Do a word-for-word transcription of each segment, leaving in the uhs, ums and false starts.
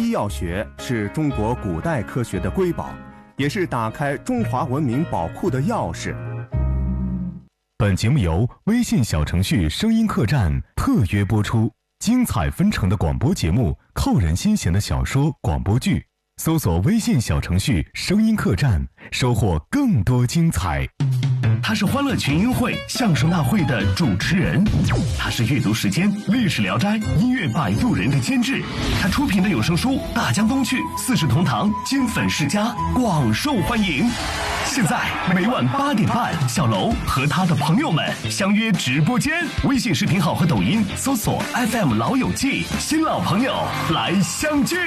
医药学是中国古代科学的瑰宝，也是打开中华文明宝库的钥匙。 本节目由微信小程序声音客栈特约播出，精彩纷呈的广播节目，扣人心弦的小说广播剧，搜索微信小程序声音客栈，收获更多精彩。 他是欢乐群英会相声大会的主持人，他是阅读时间历史聊斋音乐摆渡人的监制，他出品的有声书《大江东去》四世同堂金粉世家广受欢迎。现在每晚八点半，小楼和他的朋友们相约直播间，微信视频号和抖音搜索 F M 老友记，新老朋友来相聚。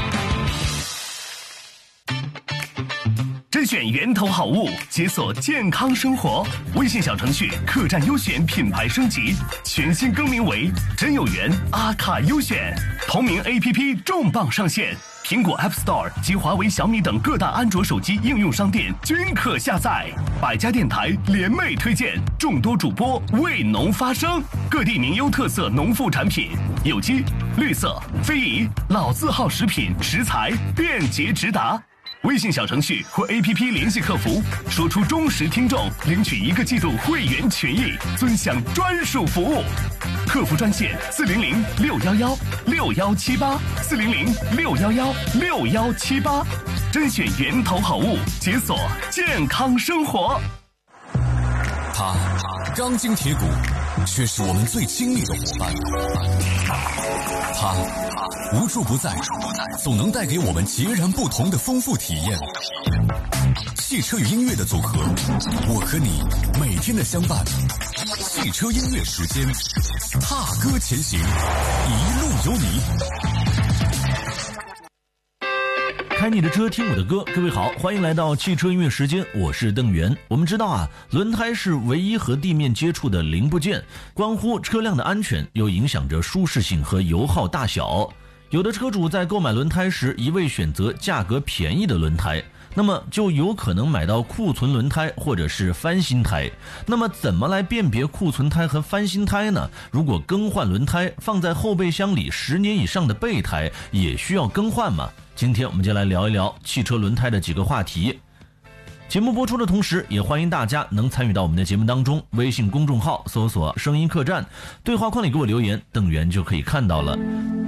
甄选源头好物，解锁健康生活。微信小程序客栈优选品牌升级，全新更名为真有缘阿卡优选。同名 A P P 重磅上线，苹果 App Store 及华为、小米等各大安卓手机应用商店均可下载。百家电台联袂推荐，众多主播为农发声，各地名优特色农副产品，有机、绿色、非遗、老字号食品食材便捷直达。微信小程序或 A P P 联系客服，说出忠实听众，领取一个季度会员权益，尊享专属服务。客服专线四零零六幺幺六幺七八四零零六幺幺六幺七八，甄选源头好物，解锁健康生活。 他钢筋铁骨，却是我们最亲密的伙伴。他无处不在，总能带给我们截然不同的丰富体验。汽车与音乐的组合，我和你每天的相伴。汽车音乐时间，踏歌前行，一路有你。 开你的车，听我的歌。各位好，欢迎来到汽车音乐时间，我是邓源。我们知道啊，轮胎是唯一和地面接触的零部件，关乎车辆的安全，又影响着舒适性和油耗大小。有的车主在购买轮胎时一味选择价格便宜的轮胎，那么就有可能买到库存轮胎或者是翻新胎。那么怎么来辨别库存胎和翻新胎呢？如果更换轮胎，放在后备箱里十年以上的备胎也需要更换吗？今天我们就来聊一聊汽车轮胎的几个话题。节目播出的同时，也欢迎大家能参与到我们的节目当中，微信公众号搜索声音客栈，对话框里给我留言，邓源就可以看到了。